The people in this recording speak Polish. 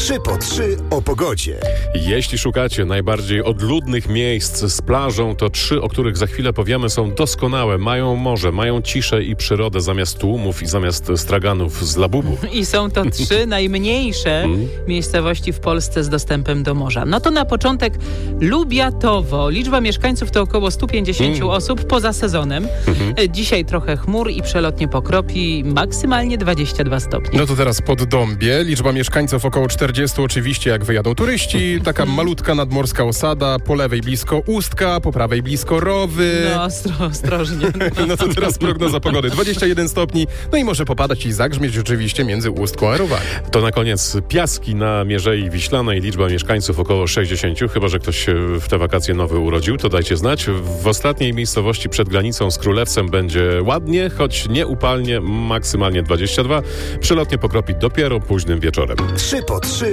3 po 3 o pogodzie. Jeśli szukacie najbardziej odludnych miejsc z plażą, to 3, o których za chwilę powiemy, są doskonałe. Mają morze, mają ciszę i przyrodę zamiast tłumów i zamiast straganów z Labubu. I są to 3 najmniejsze miejscowości w Polsce z dostępem do morza. No to na początek Lubiatowo. Liczba mieszkańców to około 150 osób poza sezonem. Dzisiaj trochę chmur i przelotnie pokropi, maksymalnie 22 stopnie. No to teraz Poddąbie. Liczba mieszkańców około 40, oczywiście jak wyjadą turyści. Taka malutka nadmorska osada, po lewej blisko Ustka, po prawej blisko Rowy. No, ostrożnie. No to teraz prognoza pogody. 21 stopni, no i może popadać i zagrzmieć oczywiście między Ustką a Rowami. To na koniec Piaski na Mierzei Wiślanej. Liczba mieszkańców około 60. Chyba że ktoś się w te wakacje nowy urodził, to dajcie znać. W ostatniej miejscowości przed granicą z Królewcem będzie ładnie, choć nie upalnie, maksymalnie 22. Przelotnie pokropi dopiero późnym wieczorem. 3 po 3